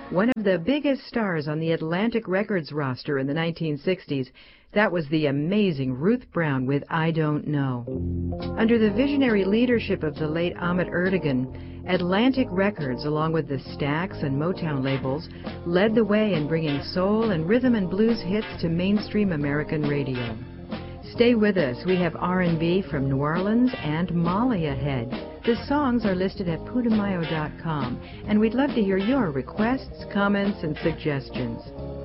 One of the biggest stars on the Atlantic Records roster in the 1960s, that was the amazing Ruth Brown with I Don't Know. Under the visionary leadership of the late Ahmet Ertegun, Atlantic Records, along with the Stax and Motown labels, led the way in bringing soul and rhythm and blues hits to mainstream American radio. Stay with us. We have R&B from New Orleans and Mali ahead. The songs are listed at putumayo.com, and we'd love to hear your requests, comments, and suggestions.